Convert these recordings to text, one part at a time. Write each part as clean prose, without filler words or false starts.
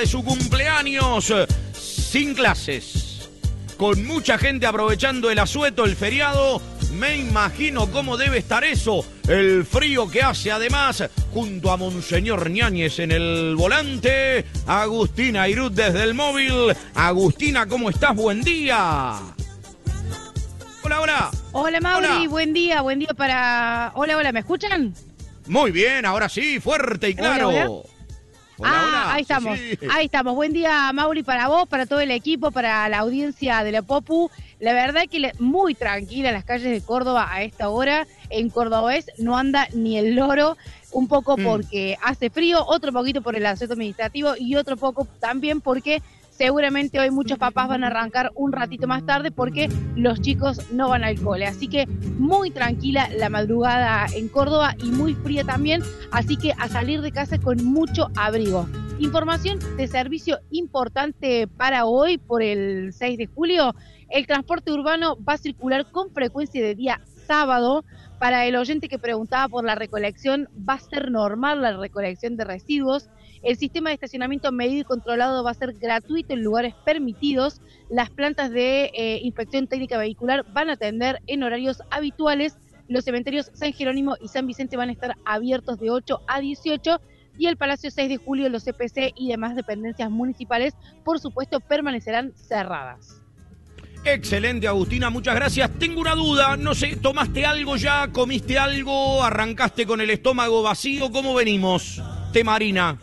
de su cumpleaños sin clases, con mucha gente aprovechando el asueto, el feriado. Me imagino cómo debe estar eso, el frío que hace además, junto a Monseñor Ñáñez en el volante, Agustina Irut desde el móvil. Agustina, ¿cómo estás? Buen día. Hola, hola. Hola, Mauri, Hola. buen día para... Hola, ¿me escuchan? Muy bien, ahora sí, fuerte y claro. Hola. Hola. Ahí estamos, Sí. ahí estamos. Buen día, Mauri, para vos, para todo el equipo, para la audiencia de la Popu. La verdad que muy tranquila en las calles de Córdoba a esta hora. En Cordobés no anda ni el loro, un poco porque hace frío, otro poquito por el asueto administrativo y otro poco también porque seguramente hoy muchos papás van a arrancar un ratito más tarde porque los chicos no van al cole. Así que muy tranquila la madrugada en Córdoba y muy fría también, así que a salir de casa con mucho abrigo. Información de servicio importante para hoy por el 6 de julio. El transporte urbano va a circular con frecuencia de día sábado. Para el oyente que preguntaba por la recolección, va a ser normal la recolección de residuos. El sistema de estacionamiento medido y controlado va a ser gratuito en lugares permitidos. Las plantas de inspección técnica vehicular van a atender en horarios habituales. Los cementerios San Jerónimo y San Vicente van a estar abiertos de 8 a 18 y el Palacio 6 de Julio, los CPC y demás dependencias municipales, por supuesto, permanecerán cerradas. Excelente, Agustina, muchas gracias. Tengo una duda, no sé, ¿tomaste algo ya? ¿Comiste algo? ¿Arrancaste con el estómago vacío? ¿Cómo venimos? Marina.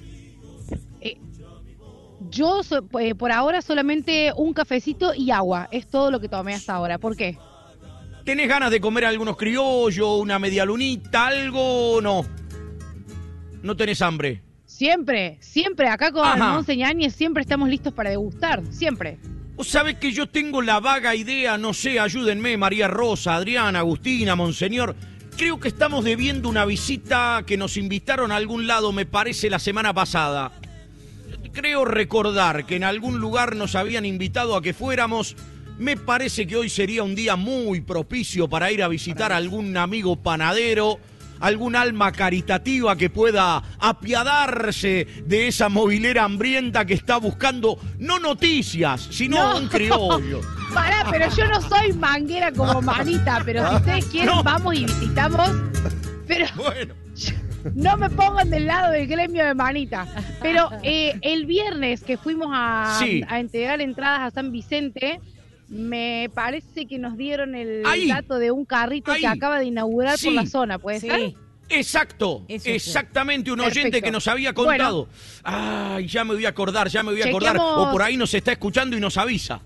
Yo por ahora solamente un cafecito y agua, es todo lo que tomé hasta ahora. ¿Por qué? ¿Tenés ganas de comer algunos criollos, una medialunita, algo o no? ¿No tenés hambre? Siempre, acá con Monse Ñáñez siempre estamos listos para degustar, siempre. Vos sabés que yo tengo la vaga idea, no sé, ayúdenme, María Rosa, Adriana, Agustina, Monseñor. Creo que estamos debiendo una visita que nos invitaron a algún lado, me parece, la semana pasada. Creo recordar que en algún lugar nos habían invitado a que fuéramos. Me parece que hoy sería un día muy propicio para ir a visitar a algún amigo panadero, algún alma caritativa que pueda apiadarse de esa movilera hambrienta que está buscando no noticias, sino un criollo. Pará, pero yo no soy manguera como Manita, pero si ustedes quieren vamos y visitamos. Pero bueno, no me pongan del lado del gremio de Manita. Pero el viernes que fuimos a entregar entradas a San Vicente, me parece que nos dieron el dato de un carrito que acaba de inaugurar por la zona, ¿puede ser? Exacto, exactamente, un oyente que nos había contado. Bueno. Ay, ya me voy a acordar, o por ahí nos está escuchando y nos avisa.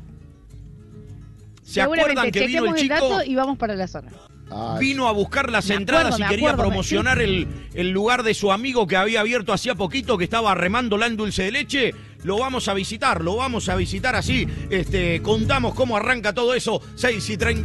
¿Se acuerdan que vino el chico? El dato y vamos para la zona. Vino a buscar las entradas y quería promocionar el lugar de su amigo que había abierto hacía poquito, que estaba remándola en dulce de leche. Lo vamos a visitar así. Contamos cómo arranca todo eso, 6:30.